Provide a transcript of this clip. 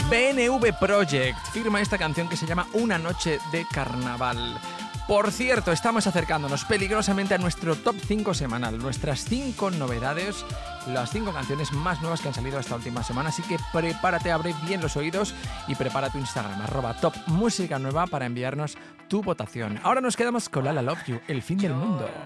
BNV Project firma esta canción que se llama Una noche de carnaval. Por cierto, estamos acercándonos peligrosamente a nuestro top 5 semanal, nuestras 5 novedades, las 5 canciones más nuevas que han salido esta última semana, así que prepárate, abre bien los oídos y prepara tu Instagram, @topmusicanueva, para enviarnos tu votación. Ahora nos quedamos con Lala Love You, el fin del mundo.